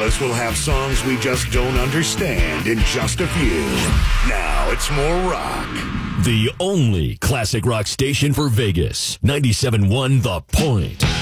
us will have songs we just don't understand in just a few. Now it's more rock. The only classic rock station for Vegas. 97.1 The Point.